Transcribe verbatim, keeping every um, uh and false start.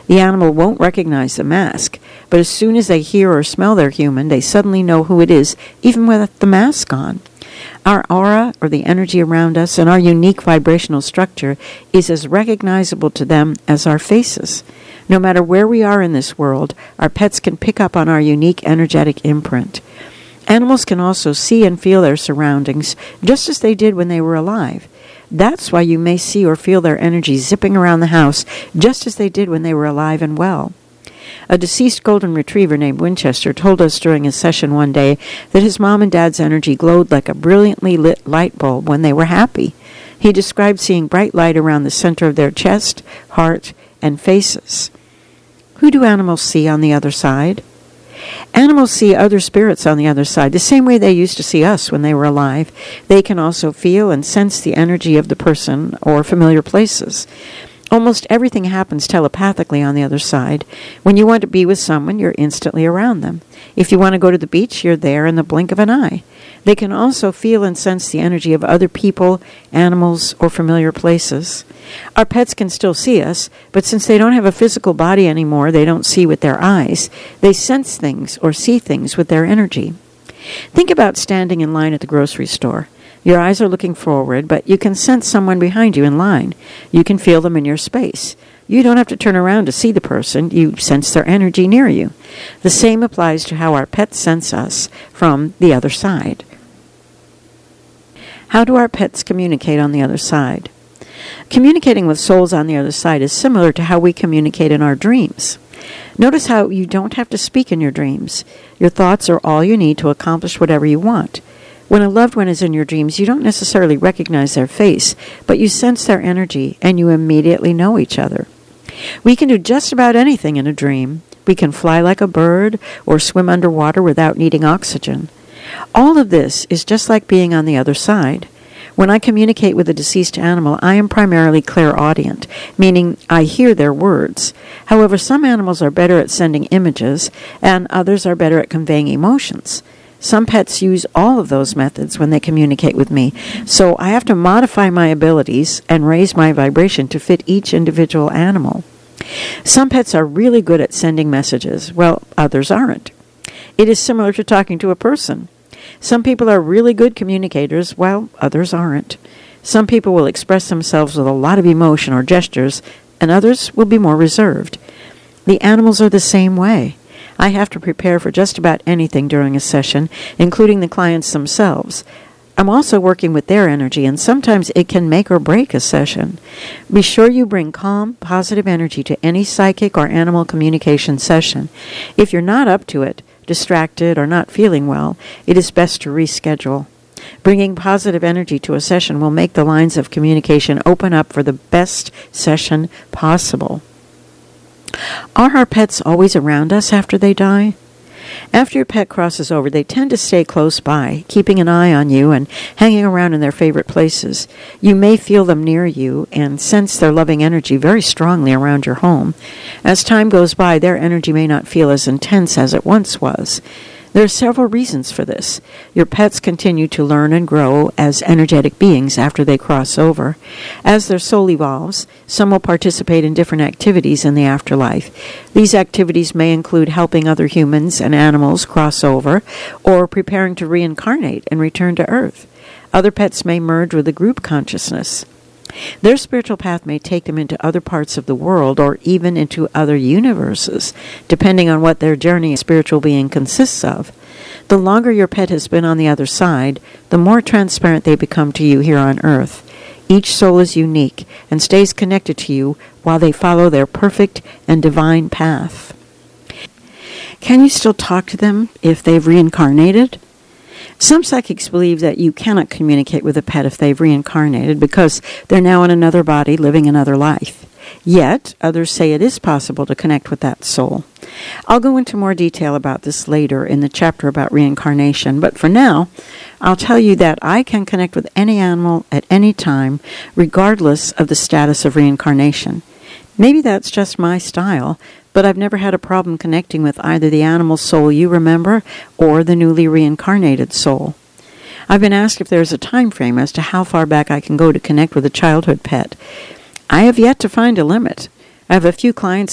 The animal won't recognize the mask, but as soon as they hear or smell their human, they suddenly know who it is, even with the mask on. Our aura, or the energy around us, and our unique vibrational structure is as recognizable to them as our faces. No matter where we are in this world, our pets can pick up on our unique energetic imprint. Animals can also see and feel their surroundings, just as they did when they were alive. That's why you may see or feel their energy zipping around the house, just as they did when they were alive and well. A deceased golden retriever named Winchester told us during a session one day that his mom and dad's energy glowed like a brilliantly lit light bulb when they were happy. He described seeing bright light around the center of their chest, heart, and faces. Who do animals see on the other side? Animals see other spirits on the other side, the same way they used to see us when they were alive. They can also feel and sense the energy of the person or familiar places. Almost everything happens telepathically on the other side. When you want to be with someone, you're instantly around them. If you want to go to the beach, you're there in the blink of an eye. They can also feel and sense the energy of other people, animals, or familiar places. Our pets can still see us, but since they don't have a physical body anymore, they don't see with their eyes. They sense things or see things with their energy. Think about standing in line at the grocery store. Your eyes are looking forward, but you can sense someone behind you in line. You can feel them in your space. You don't have to turn around to see the person. You sense their energy near you. The same applies to how our pets sense us from the other side. How do our pets communicate on the other side? Communicating with souls on the other side is similar to how we communicate in our dreams. Notice how you don't have to speak in your dreams. Your thoughts are all you need to accomplish whatever you want. When a loved one is in your dreams, you don't necessarily recognize their face, but you sense their energy, and you immediately know each other. We can do just about anything in a dream. We can fly like a bird or swim underwater without needing oxygen. All of this is just like being on the other side. When I communicate with a deceased animal, I am primarily clairaudient, meaning I hear their words. However, some animals are better at sending images, and others are better at conveying emotions. Some pets use all of those methods when they communicate with me, so I have to modify my abilities and raise my vibration to fit each individual animal. Some pets are really good at sending messages, while others aren't. It is similar to talking to a person. Some people are really good communicators, while others aren't. Some people will express themselves with a lot of emotion or gestures, and others will be more reserved. The animals are the same way. I have to prepare for just about anything during a session, including the clients themselves. I'm also working with their energy, and sometimes it can make or break a session. Be sure you bring calm, positive energy to any psychic or animal communication session. If you're not up to it, distracted, or not feeling well, it is best to reschedule. Bringing positive energy to a session will make the lines of communication open up for the best session possible. Are our pets always around us after they die? After your pet crosses over, they tend to stay close by, keeping an eye on you and hanging around in their favorite places. You may feel them near you and sense their loving energy very strongly around your home. As time goes by, their energy may not feel as intense as it once was. There are several reasons for this. Your pets continue to learn and grow as energetic beings after they cross over. As their soul evolves, some will participate in different activities in the afterlife. These activities may include helping other humans and animals cross over, or preparing to reincarnate and return to Earth. Other pets may merge with the group consciousness. Their spiritual path may take them into other parts of the world or even into other universes, depending on what their journey as spiritual being consists of. The longer your pet has been on the other side, the more transparent they become to you here on Earth. Each soul is unique and stays connected to you while they follow their perfect and divine path. Can you still talk to them if they've reincarnated? Some psychics believe that you cannot communicate with a pet if they've reincarnated because they're now in another body living another life. Yet, others say it is possible to connect with that soul. I'll go into more detail about this later in the chapter about reincarnation, but for now, I'll tell you that I can connect with any animal at any time, regardless of the status of reincarnation. Maybe that's just my style, but I've never had a problem connecting with either the animal soul you remember or the newly reincarnated soul. I've been asked if there's a time frame as to how far back I can go to connect with a childhood pet. I have yet to find a limit. I have a few clients